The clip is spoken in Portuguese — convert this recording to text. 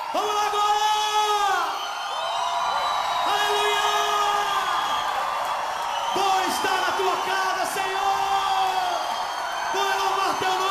Vamos lá agora! Aleluia! Bom estar na tua casa,